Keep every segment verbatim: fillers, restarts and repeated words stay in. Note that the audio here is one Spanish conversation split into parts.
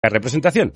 representación.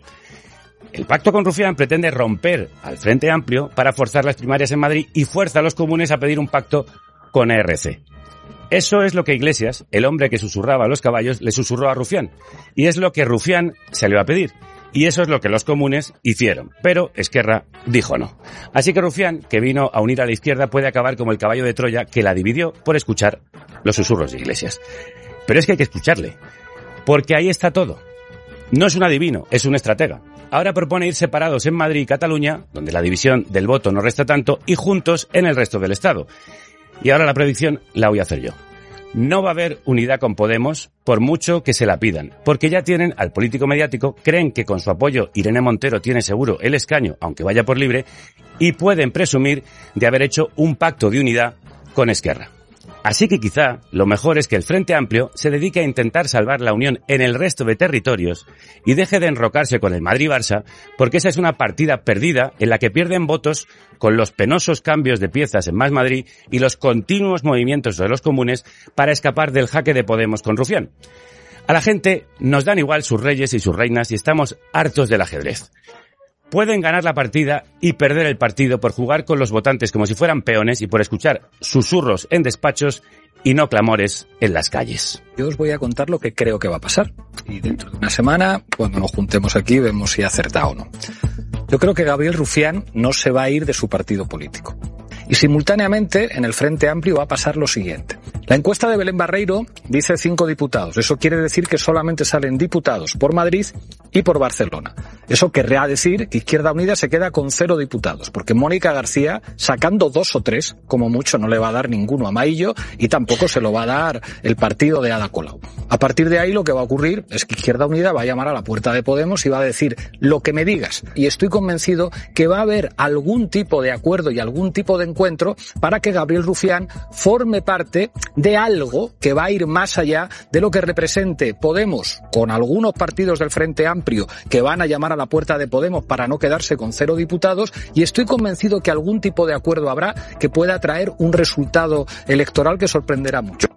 El pacto con Rufián pretende romper al Frente Amplio para forzar las primarias en Madrid y fuerza a los comunes a pedir un pacto con E R C. Eso es lo que Iglesias, el hombre que susurraba a los caballos, le susurró a Rufián. Y es lo que Rufián se le va a pedir. Y eso es lo que los comunes hicieron. Pero Esquerra dijo no. Así que Rufián, que vino a unir a la izquierda, puede acabar como el caballo de Troya que la dividió por escuchar los susurros de Iglesias. Pero es que hay que escucharle. Porque ahí está todo. No es un adivino, es un estratega. Ahora propone ir separados en Madrid y Cataluña, donde la división del voto no resta tanto, y juntos en el resto del Estado. Y ahora la predicción la voy a hacer yo. No va a haber unidad con Podemos, por mucho que se la pidan, porque ya tienen al político mediático, creen que con su apoyo Irene Montero tiene seguro el escaño, aunque vaya por libre, y pueden presumir de haber hecho un pacto de unidad con Esquerra. Así que quizá lo mejor es que el Frente Amplio se dedique a intentar salvar la unión en el resto de territorios y deje de enrocarse con el Madrid-Barça, porque esa es una partida perdida en la que pierden votos con los penosos cambios de piezas en Más Madrid y los continuos movimientos de los comunes para escapar del jaque de Podemos con Rufián. A la gente nos dan igual sus reyes y sus reinas y estamos hartos del ajedrez. Pueden ganar la partida y perder el partido por jugar con los votantes como si fueran peones y por escuchar susurros en despachos y no clamores en las calles. Yo os voy a contar lo que creo que va a pasar. Y dentro de una semana, cuando nos juntemos aquí, vemos si ha acertado o no. Yo creo que Gabriel Rufián no se va a ir de su partido político. Y simultáneamente, en el Frente Amplio va a pasar lo siguiente. La encuesta de Belén Barreiro dice cinco diputados. Eso quiere decir que solamente salen diputados por Madrid y por Barcelona. Eso querrá decir que Izquierda Unida se queda con cero diputados, porque Mónica García, sacando dos o tres, como mucho no le va a dar ninguno a Maillo y tampoco se lo va a dar el partido de Ada Colau. A partir de ahí lo que va a ocurrir es que Izquierda Unida va a llamar a la puerta de Podemos y va a decir lo que me digas. Y estoy convencido que va a haber algún tipo de acuerdo y algún tipo de encuentro para que Gabriel Rufián forme parte de algo que va a ir más allá de lo que represente Podemos con algunos partidos del Frente Amplio que van a llamar a la puerta de Podemos para no quedarse con cero diputados, y estoy convencido que algún tipo de acuerdo habrá que pueda traer un resultado electoral que sorprenderá mucho.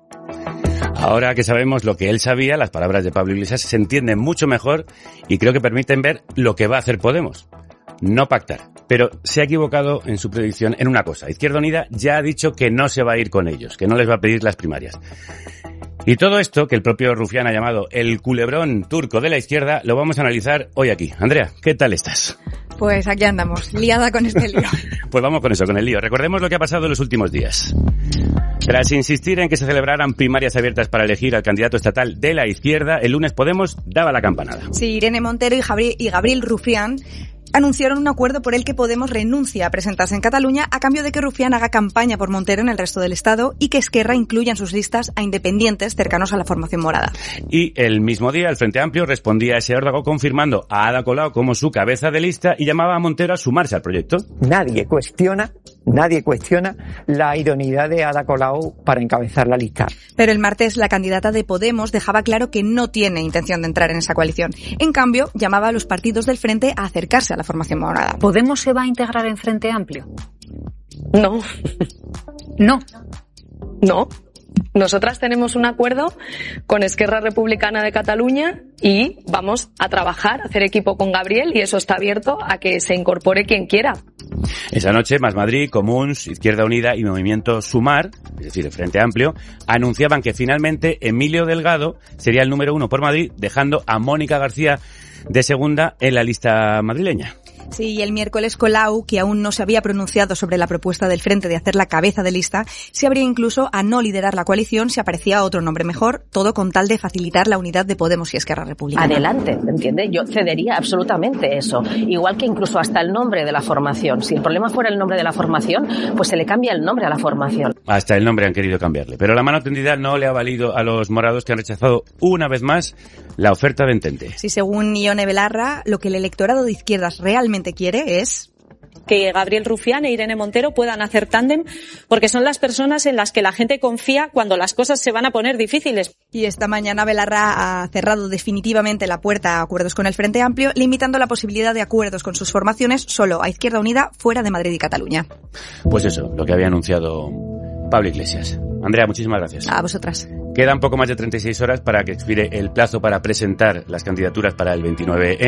Ahora que sabemos lo que él sabía, las palabras de Pablo Iglesias se entienden mucho mejor y creo que permiten ver lo que va a hacer Podemos. No pactar. Pero se ha equivocado en su predicción en una cosa. Izquierda Unida ya ha dicho que no se va a ir con ellos, que no les va a pedir las primarias. Y todo esto, que el propio Rufián ha llamado el culebrón turco de la izquierda, lo vamos a analizar hoy aquí. Andrea, ¿qué tal estás? Pues aquí andamos, liada con este lío. Pues vamos con eso, con el lío. Recordemos lo que ha pasado en los últimos días. Tras insistir en que se celebraran primarias abiertas para elegir al candidato estatal de la izquierda, el lunes Podemos daba la campanada. Sí, Irene Montero y Gabriel, y Gabriel Rufián anunciaron un acuerdo por el que Podemos renuncia a presentarse en Cataluña a cambio de que Rufián haga campaña por Montero en el resto del Estado y que Esquerra incluya en sus listas a independientes cercanos a la formación morada. Y el mismo día el Frente Amplio respondía a ese órdago confirmando a Ada Colau como su cabeza de lista y llamaba a Montero a sumarse al proyecto. Nadie cuestiona, nadie cuestiona la idoneidad de Ada Colau para encabezar la lista. Pero el martes la candidata de Podemos dejaba claro que no tiene intención de entrar en esa coalición. En cambio, llamaba a los partidos del Frente a acercarse a la formación morada. ¿Podemos se va a integrar en Frente Amplio? No. No. No. Nosotras tenemos un acuerdo con Esquerra Republicana de Cataluña y vamos a trabajar, a hacer equipo con Gabriel, y eso está abierto a que se incorpore quien quiera. Esa noche, Más Madrid, Comuns, Izquierda Unida y Movimiento Sumar, es decir, el Frente Amplio, anunciaban que finalmente Emilio Delgado sería el número uno por Madrid, dejando a Mónica García de segunda en la lista madrileña. Sí, y el miércoles Colau, que aún no se había pronunciado sobre la propuesta del Frente de hacer la cabeza de lista, se abría incluso a no liderar la coalición si aparecía otro nombre mejor, todo con tal de facilitar la unidad de Podemos y Esquerra Republicana. Adelante, ¿entiendes? Yo cedería absolutamente eso. Igual que incluso hasta el nombre de la formación. Si el problema fuera el nombre de la formación, pues se le cambia el nombre a la formación. Hasta el nombre han querido cambiarle. Pero la mano tendida no le ha valido a los morados, que han rechazado una vez más la oferta de Entente. Sí, según Ione Belarra, lo que el electorado de izquierdas realmente quiere es que Gabriel Rufián e Irene Montero puedan hacer tándem, porque son las personas en las que la gente confía cuando las cosas se van a poner difíciles. Y esta mañana Belarra ha cerrado definitivamente la puerta a acuerdos con el Frente Amplio, limitando la posibilidad de acuerdos con sus formaciones solo a Izquierda Unida fuera de Madrid y Cataluña. Pues eso, lo que había anunciado Pablo Iglesias. Andrea, muchísimas gracias. A vosotras. Quedan poco más de treinta y seis horas para que expire el plazo para presentar las candidaturas para el veintinueve